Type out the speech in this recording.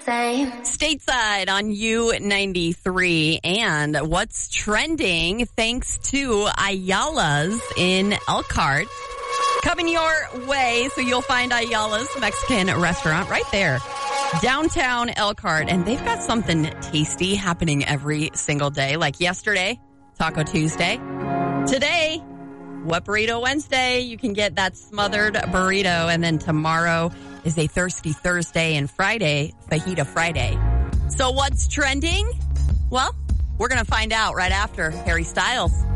Stateside on U93. And what's trending thanks to Ayala's in Elkhart. Coming your way, so you'll find Ayala's Mexican restaurant right there. Downtown Elkhart. And they've got something tasty happening every single day. Like yesterday, Taco Tuesday. Today, What Burrito Wednesday? You can get that smothered burrito. And then tomorrow is a Thirsty Thursday, and Friday, Fajita Friday. So what's trending? Well, we're going to find out right after Harry Styles.